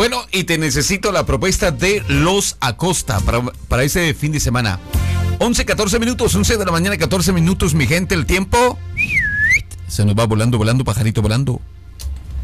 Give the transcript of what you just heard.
Bueno, y te necesito la propuesta de Los Acosta para ese fin de semana. 11 de la mañana, 14 minutos, mi gente. El tiempo se nos va volando, volando, pajarito volando.